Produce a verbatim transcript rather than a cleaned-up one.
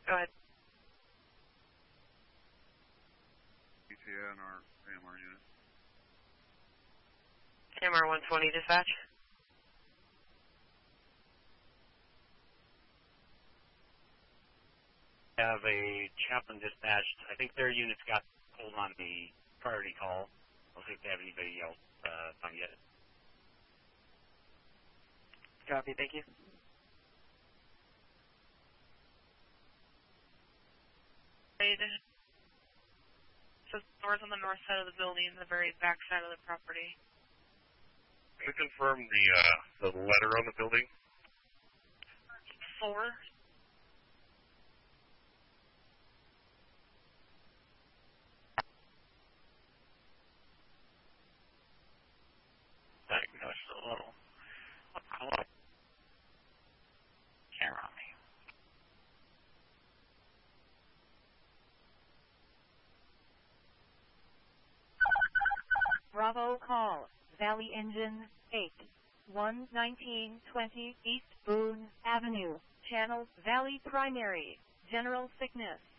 Go ahead. E T N or A M R unit. A M R one twenty dispatch. Have a chaplain dispatched. I think their units got pulled on the priority call. I'll see if they have anybody else uh, found yet. Copy, thank you. So doors on the north side of the building, the very back side of the property. Can you confirm the uh, the letter on the building? Four. Diagnose a little. Hello. Camera on me. Bravo call, Valley Engine eight, one nineteen twenty East Boone Avenue, Channel Valley Primary, General Sickness.